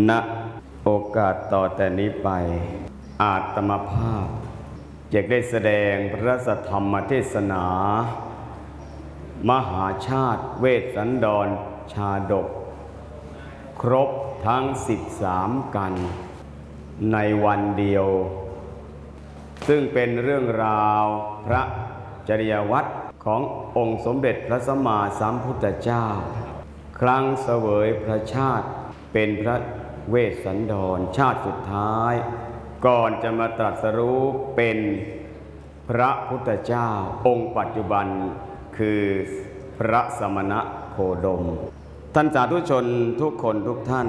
ณโอกาสต่อแต่นี้ไปอาตมาภาพจะได้แสดงพระสัทธรรมเทศนามหาชาติเวสสันดรชาดกครบทั้ง13กันในวันเดียวซึ่งเป็นเรื่องราวพระจริยวัตรขององค์สมเด็จพระสัมมาสัมพุทธเจ้าครั้งเสวยพระชาติเป็นพระเวสสันดรชาติสุดท้ายก่อนจะมาตรัสรู้เป็นพระพุทธเจ้าองค์ปัจจุบันคือพระสมณะโคดมท่านสาธุชนทุกคนทุกท่าน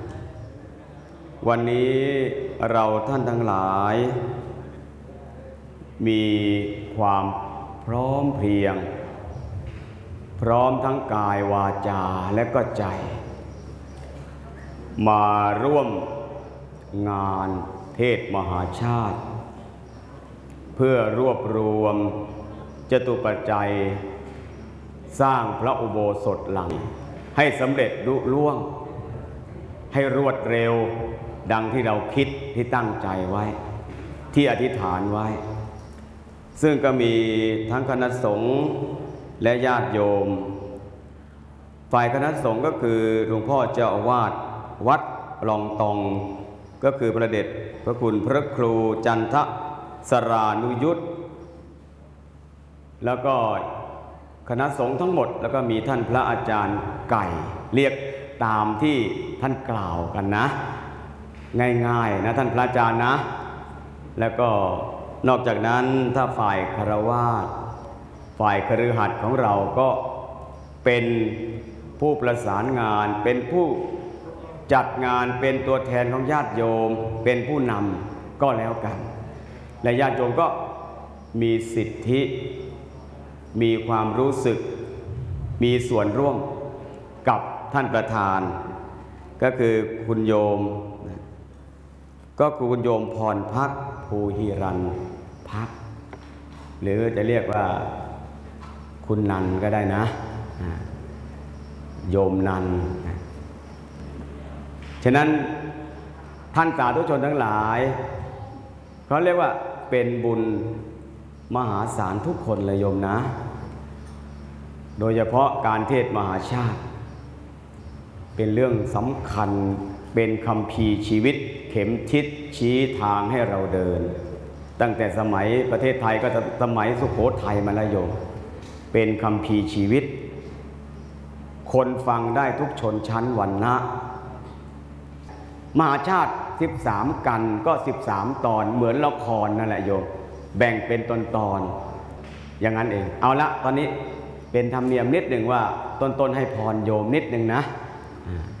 วันนี้เราท่านทั้งหลายมีความพร้อมเพรียงพร้อมทั้งกายวาจาและก็ใจมาร่วมงานเทศมหาชาติเพื่อรวบรวมจตุปัจจัยสร้างพระอุโบสถหลังให้สำเร็จลุล่วงให้รวดเร็วดังที่เราคิดที่ตั้งใจไว้ที่อธิษฐานไว้ซึ่งก็มีทั้งคณะสงฆ์และญาติโยมฝ่ายคณะสงฆ์ก็คือหลวงพ่อเจ้าอาวาสวัดลองตองก็คือพระเดชพระคุณพระครูจันทสรานุยุตแล้วก็คณะสงฆ์ทั้งหมดแล้วก็มีท่านพระอาจารย์ไก่เรียกตามที่ท่านกล่าวกันนะง่ายๆนะท่านพระอาจารย์นะแล้วก็นอกจากนั้นถ้าฝ่ายคฤหัสถ์ฝ่ายคฤหัสถ์ของเราก็เป็นผู้ประสานงานเป็นผู้จัดงานเป็นตัวแทนของญาติโยมเป็นผู้นำก็แล้วกันและญาติโยมก็มีสิทธิมีความรู้สึกมีส่วนร่วมกับท่านประธานก็คือคุณโยมก็คือคุณโยมพรพักภูหิรันพักหรือจะเรียกว่าคุณนันก็ได้นะโยมนันฉะนั้นท่านสาธุชนทั้งหลายเขาเรียกว่าเป็นบุญมหาศาลทุกคนเลยโยมนะโดยเฉพาะการเทศมหาชาติเป็นเรื่องสำคัญเป็นคัมภีร์ชีวิตเข็มทิศชี้ทางให้เราเดินตั้งแต่สมัยประเทศไทยก็จะสมัยสุโขทัยมาแล้วโยมเป็นคัมภีร์ชีวิตคนฟังได้ทุกชนชั้นวรรณะมหาชาติ13กันก็13ตอนเหมือนละครนั่นแหละโยมแบ่งเป็นตอนๆอย่างนั้นเองเอาละตอนนี้เป็นธรรมเนียมนิดหนึ่งว่าต้นๆให้พรโยมนิดหนึ่งนะ